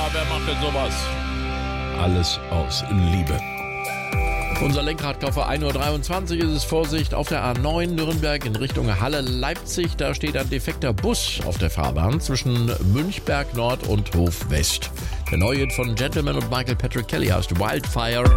wer macht denn sowas? Alles aus Liebe. Unser Lenkrad für 1.23 Uhr ist es. Vorsicht auf der A9 Nürnberg in Richtung Halle-Leipzig. Da steht ein defekter Bus auf der Fahrbahn zwischen Münchberg Nord und Hof West. Der neue Hit von Gentleman und Michael Patrick Kelly heißt Wildfire.